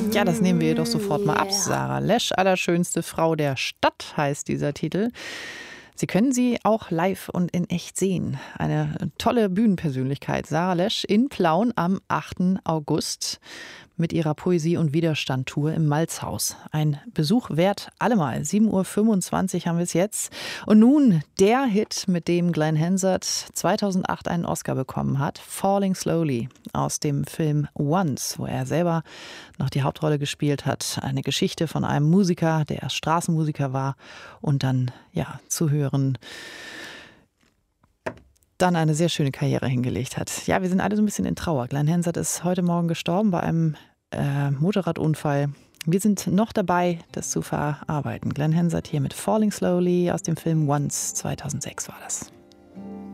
Ja, das nehmen wir jedoch sofort mal ab. Sarah Lesch, allerschönste Frau der Stadt, heißt dieser Titel. Sie können sie auch live und in echt sehen. Eine tolle Bühnenpersönlichkeit, Sarah Lesch in Plauen am 8. August mit ihrer Poesie- und Widerstand-Tour im Malzhaus. Ein Besuch wert allemal. 7:25 Uhr haben wir es jetzt. Und nun der Hit, mit dem Glenn Hansard 2008 einen Oscar bekommen hat. Falling Slowly aus dem Film Once, wo er selber noch die Hauptrolle gespielt hat. Eine Geschichte von einem Musiker, der erst Straßenmusiker war und dann zu hören dann eine sehr schöne Karriere hingelegt hat. Ja, wir sind alle so ein bisschen in Trauer. Glenn Hansard ist heute Morgen gestorben bei einem Motorradunfall. Wir sind noch dabei, das zu verarbeiten. Glenn Hansard hier mit Falling Slowly aus dem Film Once, 2006 war das.